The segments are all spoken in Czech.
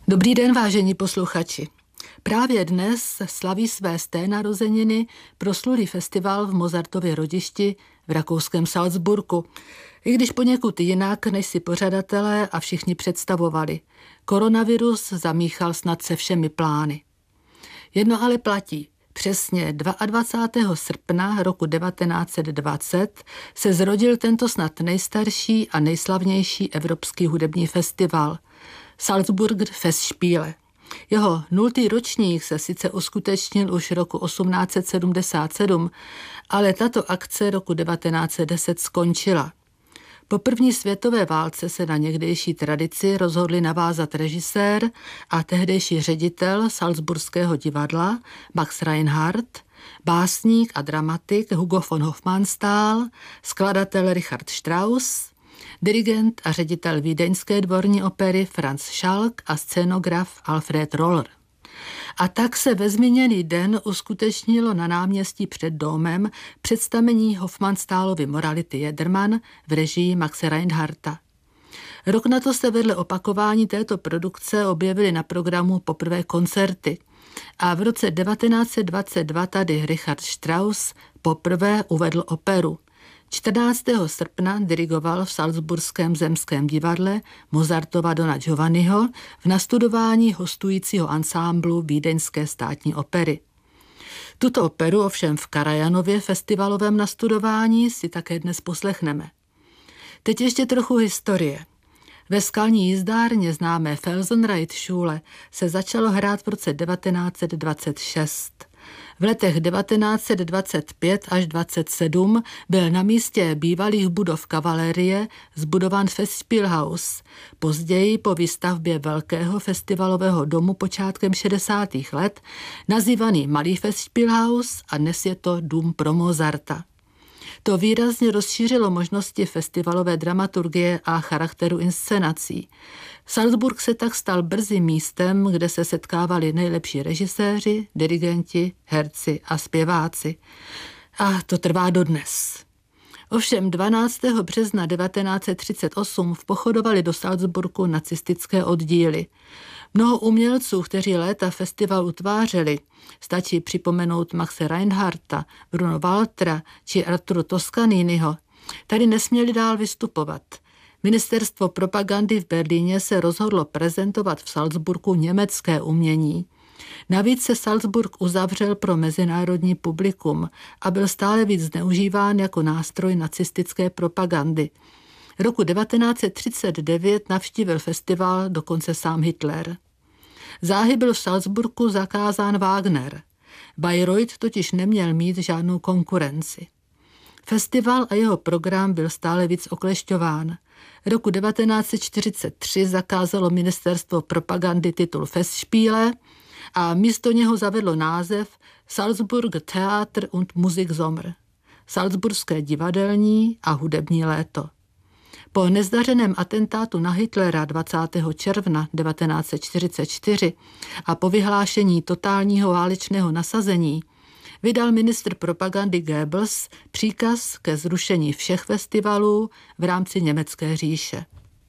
Dobrý den, vážení posluchači. Právě dnes slaví své 100. narozeniny proslulý festival v Mozartově Hradišti v rakouském Salzburgu, i když poněkud jinak, než si pořadatelé a všichni představovali. Koronavirus zamíchal snad se všemi plány. Jedno ale platí. Přesně 22. srpna roku 1920 se zrodil tento snad nejstarší a nejslavnější evropský hudební festival Salzburger Festspiele. Jeho 0. ročník se sice uskutečnil už roku 1877, ale tato akce roku 1910 skončila. Po první světové válce se na někdejší tradici rozhodli navázat režisér a tehdejší ředitel Salzburského divadla Max Reinhardt, básník a dramatik Hugo von Hofmannsthal, skladatel Richard Strauss, dirigent a ředitel vídeňské dvorní opery Franz Schalk a scénograf Alfred Roller. A tak se ve zmíněný den uskutečnilo na náměstí před domem představení Hofmannsthalovi Morality Jedermann v režii Maxe Reinhardta. Rok na to se vedle opakování této produkce objevily na programu poprvé koncerty a v roce 1922 tady Richard Strauss poprvé uvedl operu. 14. srpna dirigoval v Salzburském zemském divadle Mozartova Dona Giovanniho v nastudování hostujícího ansámblu Vídeňské státní opery. Tuto operu ovšem v Karajanově festivalovém nastudování si také dnes poslechneme. Teď ještě trochu historie. Ve skalní jízdárně známé Felsenreitschule se začalo hrát v roce 1926. V letech 1925 až 27 byl na místě bývalých budov kavalerie zbudován Festspielhaus, později po výstavbě velkého festivalového domu počátkem 60. let, nazývaný Malý Festspielhaus, a dnes je to dům pro Mozarta. To výrazně rozšířilo možnosti festivalové dramaturgie a charakteru inscenací. Salzburg se tak stal brzy místem, kde se setkávali nejlepší režiséři, dirigenti, herci a zpěváci. A to trvá dodnes. Ovšem 12. března 1938 vpochodovali do Salzburgu nacistické oddíly. Mnoho umělců, kteří léta festival utvářeli, stačí připomenout Maxe Reinhardta, Bruno Waltera či Artura Toscaniniho, tady nesměli dál vystupovat. Ministerstvo propagandy v Berlíně se rozhodlo prezentovat v Salzburgu německé umění. Navíc se Salzburg uzavřel pro mezinárodní publikum a byl stále víc zneužíván jako nástroj nacistické propagandy. Roku 1939 navštívil festival dokonce sám Hitler. Záhy byl v Salzburgu zakázán Wagner. Bayreuth totiž neměl mít žádnou konkurenci. Festival a jeho program byl stále víc oklešťován. Roku 1943 zakázalo ministerstvo propagandy titul Festspiele a místo něho zavedlo název Salzburger Theater und Musiksommer, Salzburské divadelní a hudební léto. Po nezdařeném atentátu na Hitlera 20. června 1944 a po vyhlášení totálního válečného nasazení vydal ministr propagandy Goebbels příkaz ke zrušení všech festivalů v rámci Německé říše.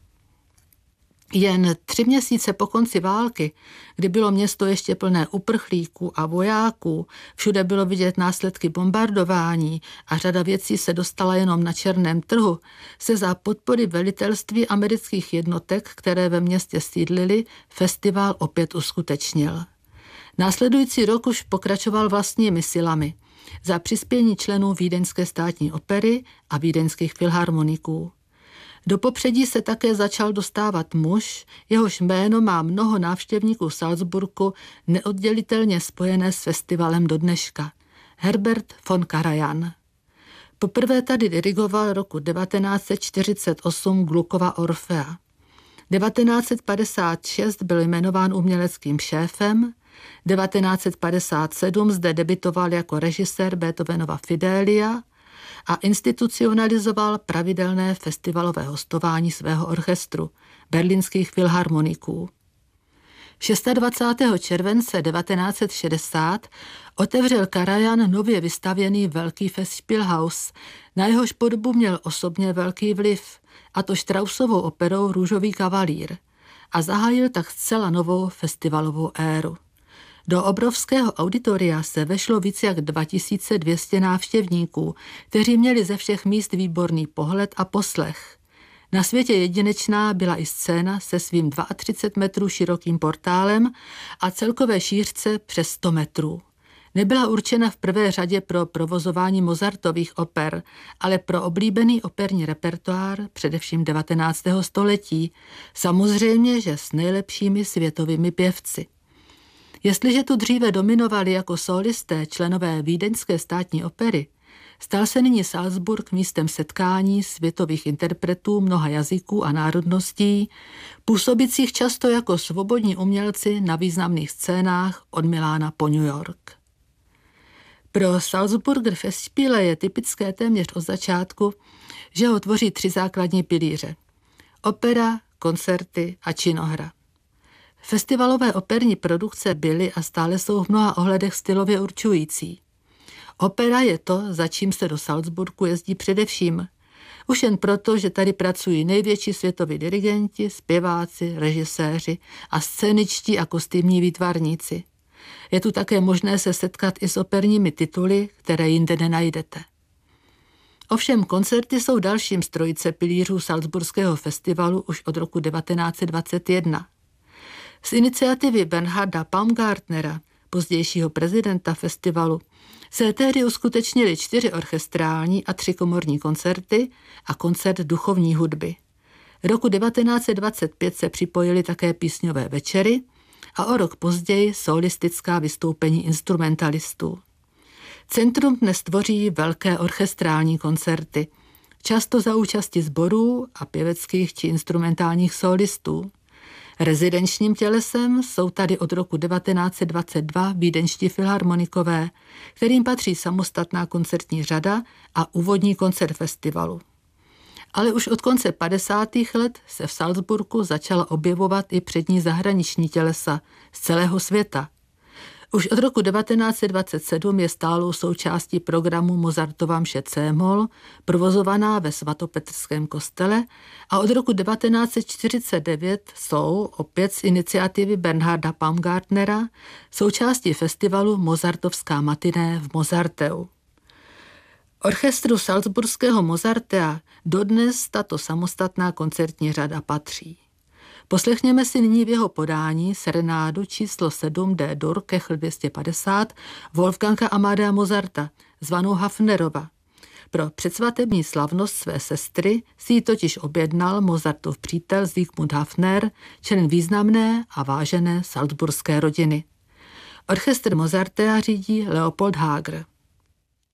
Jen 3 měsíce po konci války, kdy bylo město ještě plné uprchlíků a vojáků, všude bylo vidět následky bombardování a řada věcí se dostala jenom na černém trhu, se za podpory velitelství amerických jednotek, které ve městě sídlily, festival opět uskutečnil. Následující rok už pokračoval vlastními silami za přispění členů Vídeňské státní opery a vídeňských filharmoniků. Do popředí se také začal dostávat muž, jehož jméno má mnoho návštěvníků Salzburgu neoddělitelně spojené s festivalem do dneška. Herbert von Karajan. Poprvé tady dirigoval roku 1948 Glukova Orfea. 1956 byl jmenován uměleckým šéfem, 1957 zde debitoval jako režisér Beethovenova Fidelia a institucionalizoval pravidelné festivalové hostování svého orchestru, berlínských filharmoniků. 26. července 1960 otevřel Karajan nově vystavěný velký Festspielhaus, na jehož podobu měl osobně velký vliv, a to Straussovou operou Růžový kavalír. a zahájil tak zcela novou festivalovou éru. Do obrovského auditoria se vešlo více jak 2200 návštěvníků, kteří měli ze všech míst výborný pohled a poslech. Na světě jedinečná byla i scéna se svým 32 metrů širokým portálem a celkové šířce přes 100 metrů. Nebyla určena v prvé řadě pro provozování Mozartových oper, ale pro oblíbený operní repertoár, především 19. století, samozřejmě, že s nejlepšími světovými pěvci. Jestliže tu dříve dominovali jako solisté členové Vídeňské státní opery, stal se nyní Salzburg místem setkání světových interpretů mnoha jazyků a národností, působících často jako svobodní umělci na významných scénách od Milána po New York. Pro Salzburger Festspiele je typické téměř od začátku, že ho tvoří 3 základní pilíře. Opera, koncerty a činohra. Festivalové operní produkce byly a stále jsou v mnoha ohledech stylově určující. Opera je to, za čím se do Salzburgu jezdí především. Už jen proto, že tady pracují největší světoví dirigenti, zpěváci, režiséři a scéničtí a kostýmní výtvarníci. Je tu také možné se setkat i s operními tituly, které jinde nenajdete. Ovšem koncerty jsou dalším z trojice pilířů Salzburského festivalu už od roku 1921. Z iniciativy Bernharda Baumgartnera, pozdějšího prezidenta festivalu, se tehdy uskutečnily 4 orchestrální a 3 komorní koncerty a koncert duchovní hudby. Roku 1925 se připojily také písňové večery a o rok později solistická vystoupení instrumentalistů. Centrum dnes tvoří velké orchestrální koncerty, často za účasti sborů a pěveckých či instrumentálních solistů. Rezidenčním tělesem jsou tady od roku 1922 vídeňští filharmonikové, kterým patří samostatná koncertní řada a úvodní koncert festivalu. Ale už od konce 50. let se v Salzburgu začala objevovat i přední zahraniční tělesa z celého světa. Už od roku 1927 je stálou součástí programu Mozartova mše C-moll, provozovaná ve svatopetrském kostele, a od roku 1949 jsou, opět z iniciativy Bernharda Baumgartnera, součástí festivalu Mozartovská matiné v Mozarteu. Orchestru Salzburského Mozartea dodnes tato samostatná koncertní řada patří. Poslechněme si nyní v jeho podání serenádu číslo 7 D-dur Kechl 250 Wolfganga Amadea Mozarta, zvanou Hafnerova. Pro předsvatební slavnost své sestry si ji totiž objednal Mozartův přítel Siegmund Hafner, člen významné a vážené salzburské rodiny. Orchestr Mozartea řídí Leopold Hager.